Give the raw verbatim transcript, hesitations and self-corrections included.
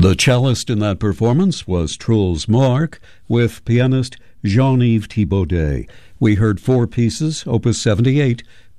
The cellist in that performance was Truls Mark with pianist Jean-Yves Thibaudet. We heard four pieces, Opus seventy-eight,